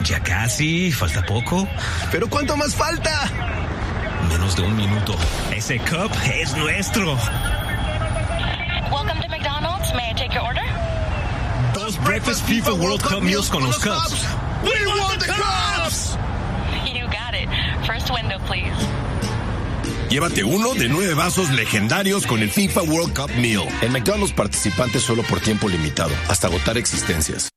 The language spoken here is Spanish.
Ya casi, falta poco. ¿Pero cuánto más falta? Menos de un minuto. Ese cup es nuestro. Welcome to McDonald's. May I take your order? Dos Breakfast FIFA World Cup meals con los cups. We want the cups! You got it. First window, please. Llévate uno de 9 vasos legendarios con el FIFA World Cup Meal. En McDonald's, participantes solo por tiempo limitado, hasta agotar existencias.